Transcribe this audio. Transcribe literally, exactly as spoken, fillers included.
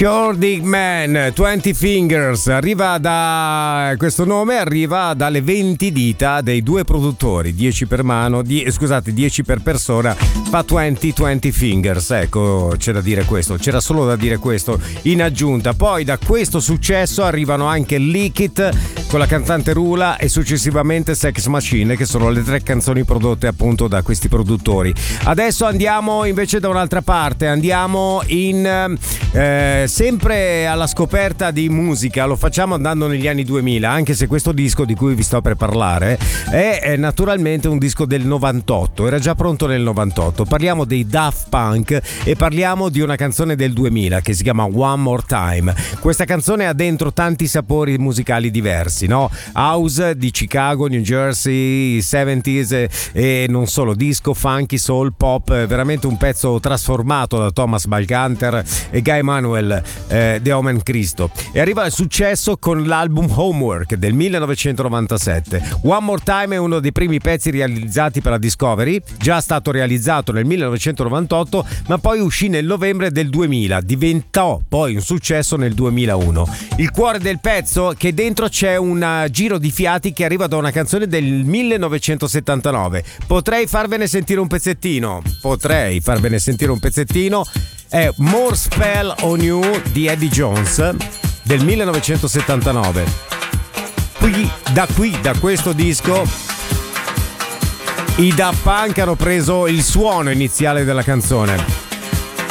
Pure Dig Man, venti Fingers, arriva da questo nome arriva dalle venti dita dei due produttori, dieci per mano, die, scusate, dieci per persona, fa venti, venti Fingers. Ecco, c'è da dire questo, c'era solo da dire questo in aggiunta. Poi da questo successo arrivano anche Lick It con la cantante Rula e successivamente Sex Machine, che sono le tre canzoni prodotte appunto da questi produttori. Adesso andiamo invece da un'altra parte, andiamo in eh, sempre alla scoperta di musica, lo facciamo andando negli anni duemila, anche se questo disco di cui vi sto per parlare è, è naturalmente un disco del novantotto, era già pronto nel novantotto. Parliamo dei Daft Punk e parliamo di una canzone del duemila che si chiama One More Time. Questa canzone ha dentro tanti sapori musicali diversi, no? House di Chicago, New Jersey, settanta e, e non solo, disco, funky, soul, pop, veramente un pezzo trasformato da Thomas Bangalter e Guy Manuel eh, De Omen Cristo, e arriva al successo con l'album Homework del millenovecentonovantasette. One More Time è uno dei primi pezzi realizzati per la Discovery, già stato realizzato nel millenovecentonovantotto, ma poi uscì nel novembre del duemila, diventò poi un successo nel duemilauno. Il cuore del pezzo, che dentro c'è un giro di fiati che arriva da una canzone del millenovecentosettantanove. Potrei farvene sentire un pezzettino, potrei farvene sentire un pezzettino. È More Spell on You di Eddie Jones del millenovecentosettantanove. Qui, da qui, da questo disco, i Daft Punk hanno preso il suono iniziale della canzone.